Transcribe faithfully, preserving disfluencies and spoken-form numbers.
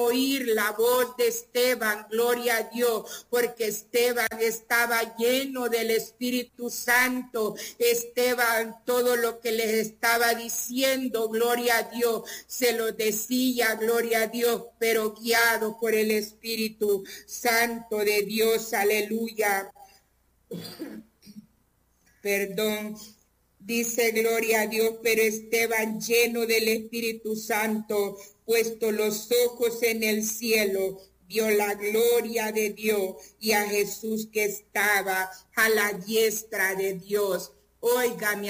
oír la voz de Esteban, gloria a Dios, porque Esteban estaba lleno del Espíritu Santo. Esteban, todo lo que les estaba diciendo, gloria a Dios, se lo decía, gloria a Dios, pero guiado por el Espíritu Santo de Dios, aleluya. Perdón. Dice, gloria a Dios, pero Esteban, lleno del Espíritu Santo, puesto los ojos en el cielo, vio la gloria de Dios y a Jesús que estaba a la diestra de Dios. Óigame,